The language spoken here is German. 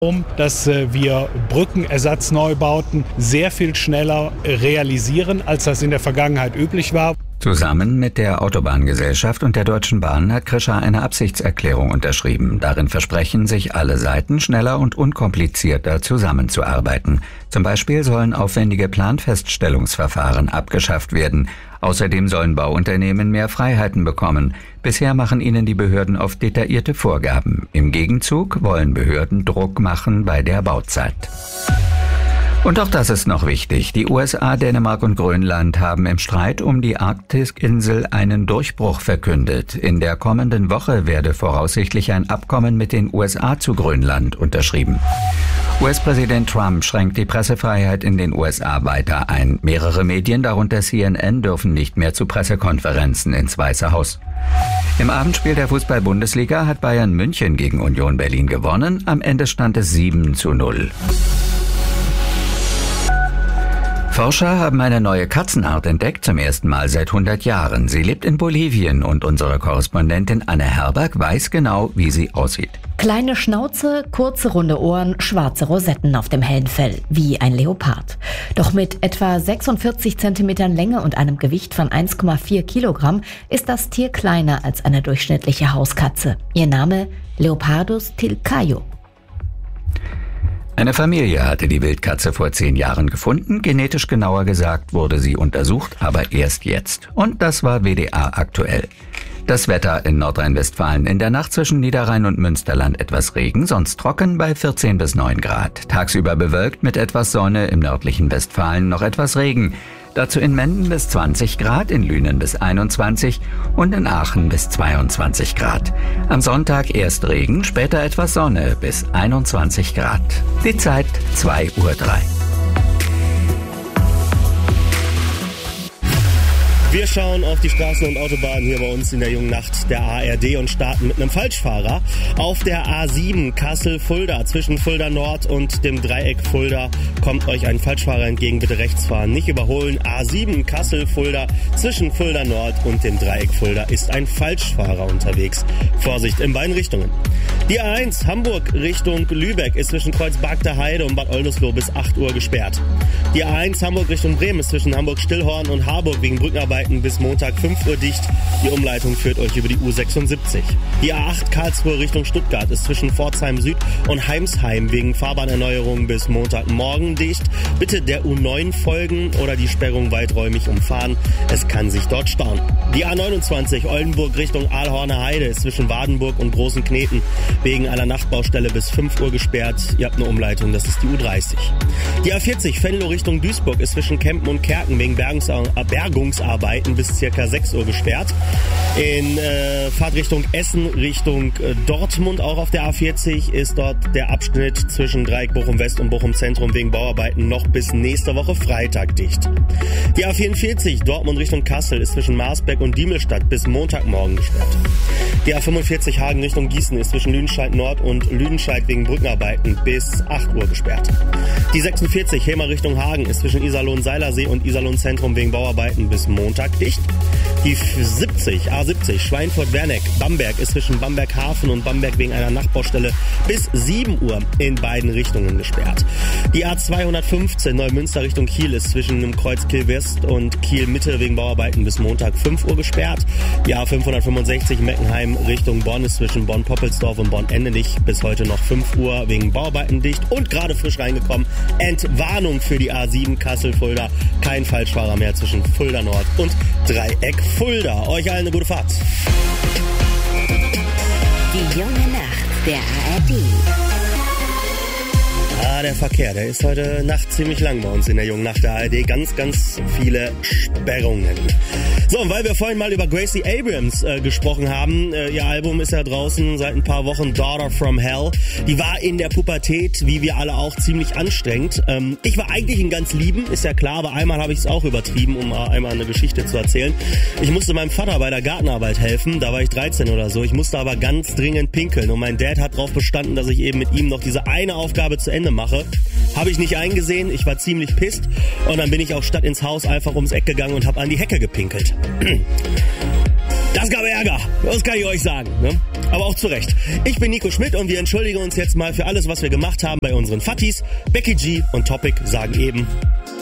dass wir Brückenersatzneubauten sehr viel schneller realisieren, als das in der Vergangenheit üblich war. Zusammen mit der Autobahngesellschaft und der Deutschen Bahn hat Krischer eine Absichtserklärung unterschrieben. Darin versprechen sich alle Seiten, schneller und unkomplizierter zusammenzuarbeiten. Zum Beispiel sollen aufwendige Planfeststellungsverfahren abgeschafft werden. Außerdem sollen Bauunternehmen mehr Freiheiten bekommen. Bisher machen ihnen die Behörden oft detaillierte Vorgaben. Im Gegenzug wollen Behörden Druck machen bei der Bauzeit. Und auch das ist noch wichtig. Die USA, Dänemark und Grönland haben im Streit um die Arktis-Insel einen Durchbruch verkündet. In der kommenden Woche werde voraussichtlich ein Abkommen mit den USA zu Grönland unterschrieben. US-Präsident Trump schränkt die Pressefreiheit in den USA weiter ein. Mehrere Medien, darunter CNN, dürfen nicht mehr zu Pressekonferenzen ins Weiße Haus. Im Abendspiel der Fußball-Bundesliga hat Bayern München gegen Union Berlin gewonnen. Am Ende stand es 7:0. Forscher haben eine neue Katzenart entdeckt, zum ersten Mal seit 100 Jahren. Sie lebt in Bolivien und unsere Korrespondentin Anne Herberg weiß genau, wie sie aussieht. Kleine Schnauze, kurze runde Ohren, schwarze Rosetten auf dem hellen Fell, wie ein Leopard. Doch mit etwa 46 Zentimetern Länge und einem Gewicht von 1,4 Kilogramm ist das Tier kleiner als eine durchschnittliche Hauskatze. Ihr Name Leopardus tilcaio. Eine Familie hatte die Wildkatze vor 10 Jahren gefunden. Genetisch genauer gesagt wurde sie untersucht, aber erst jetzt. Und das war WDR aktuell. Das Wetter in Nordrhein-Westfalen: in der Nacht zwischen Niederrhein und Münsterland etwas Regen, sonst trocken bei 14 bis 9 Grad. Tagsüber bewölkt mit etwas Sonne, im nördlichen Westfalen noch etwas Regen. Dazu in Menden bis 20 Grad, in Lünen bis 21 und in Aachen bis 22 Grad. Am Sonntag erst Regen, später etwas Sonne bis 21 Grad. Die Zeit 2:03 Uhr. Wir schauen auf die Straßen und Autobahnen hier bei uns in der jungen Nacht der ARD und starten mit einem Falschfahrer. Auf der A7 Kassel-Fulda zwischen Fulda Nord und dem Dreieck Fulda kommt euch ein Falschfahrer entgegen. Bitte rechts fahren, nicht überholen. A7 Kassel-Fulda zwischen Fulda Nord und dem Dreieck Fulda ist ein Falschfahrer unterwegs. Vorsicht in beiden Richtungen. Die A1 Hamburg Richtung Lübeck ist zwischen Kreuzberg Heide und Bad Oldesloe bis 8 Uhr gesperrt. Die A1 Hamburg Richtung Bremen ist zwischen Hamburg-Stillhorn und Harburg wegen Brückenarbeiten bis Montag 5 Uhr dicht. Die Umleitung führt euch über die U76. Die A8 Karlsruhe Richtung Stuttgart ist zwischen Pforzheim Süd und Heimsheim wegen Fahrbahnerneuerung bis Montagmorgen dicht. Bitte der U9 folgen oder die Sperrung weiträumig umfahren. Es kann sich dort stauen. Die A29 Oldenburg Richtung Aalhorner Heide ist zwischen Wadenburg und Großen Kneten wegen einer Nachtbaustelle bis 5 Uhr gesperrt. Ihr habt eine Umleitung, das ist die U30. Die A40 Venlo Richtung Duisburg ist zwischen Kempen und Kerken wegen Bergungsarbeiten bis circa 6 Uhr gesperrt. In Fahrtrichtung Essen Richtung Dortmund, auch auf der A40, ist dort der Abschnitt zwischen Dreieck Bochum West und Bochum Zentrum wegen Bauarbeiten noch bis nächste Woche Freitag dicht. Die A44 Dortmund Richtung Kassel ist zwischen Marsberg und Diemelstadt bis Montagmorgen gesperrt. Die A45 Hagen Richtung Gießen ist zwischen Lüdenscheid Nord und Lüdenscheid wegen Brückenarbeiten bis 8 Uhr gesperrt. Die 46 Hemer Richtung Hagen ist zwischen Iserlohn-Seilersee und Iserlohn-Zentrum wegen Bauarbeiten bis Montag dicht. Die A70 Schweinfurt-Werneck Bamberg ist zwischen Bamberg-Hafen und Bamberg wegen einer Nachtbaustelle bis 7 Uhr in beiden Richtungen gesperrt. Die A215 Neumünster Richtung Kiel ist zwischen dem Kreuz Kiel-West und Kiel-Mitte wegen Bauarbeiten bis Montag 5 Uhr gesperrt. Die A565 Meckenheim Richtung Bonn ist zwischen Bonn-Poppelsdorf und Bonn-Endenich bis heute noch 5 Uhr wegen Bauarbeiten dicht. Und gerade frisch reingekommen, Entwarnung für die A7 Kassel-Fulda. Kein Falschfahrer mehr zwischen Fulda Nord und Dreieck Fulda. Euch allen eine gute Fahrt. Die junge Nacht der ARD. Der Verkehr, der ist heute Nacht ziemlich lang bei uns in der jungen Nacht der ARD. Ganz, ganz viele Sperrungen. So, und weil wir vorhin mal über Gracie Abrams gesprochen haben, ihr Album ist ja draußen seit ein paar Wochen, Daughter from Hell. Die war in der Pubertät, wie wir alle auch, ziemlich anstrengend. Ich war eigentlich ein ganz Lieben, ist ja klar, aber einmal habe ich es auch übertrieben, um einmal eine Geschichte zu erzählen. Ich musste meinem Vater bei der Gartenarbeit helfen, da war ich 13 oder so. Ich musste aber ganz dringend pinkeln und mein Dad hat darauf bestanden, dass ich eben mit ihm noch diese eine Aufgabe zu Ende mache. Habe ich nicht eingesehen, ich war ziemlich pisst und dann bin ich auch statt ins Haus einfach ums Eck gegangen und habe an die Hecke gepinkelt. Das gab Ärger, das kann ich euch sagen, ne? Aber auch zu Recht. Ich bin Nico Schmidt und wir entschuldigen uns jetzt mal für alles, was wir gemacht haben bei unseren Fattis. Becky G und Topic sagen eben